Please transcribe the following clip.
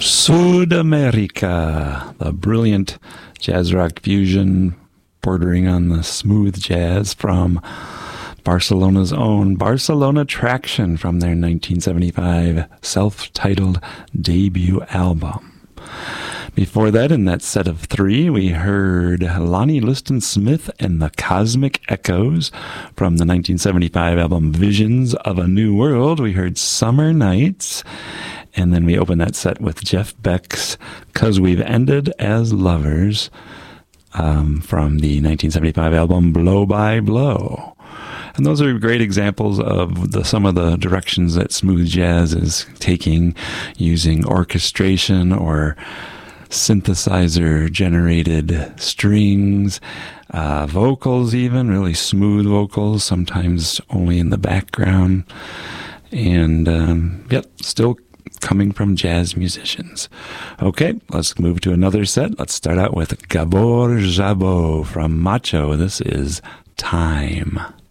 Sudamerica, the brilliant jazz rock fusion bordering on the smooth jazz from Barcelona's own Barcelona Traction from their 1975 self-titled debut album. Before that, in that set of three, we heard Lonnie Liston Smith and the Cosmic Echoes from the 1975 album Visions of a New World. We heard Summer Nights. And then we opened that set with Jeff Beck's 'Cause We've Ended as Lovers from the 1975 album Blow by Blow. And those are great examples of some of the directions that smooth jazz is taking, using orchestration or synthesizer-generated strings, vocals even, really smooth vocals, sometimes only in the background. And, still coming from jazz musicians. Okay, let's move to another set. Let's start out with Gabor Szabo from Macho. This is Time.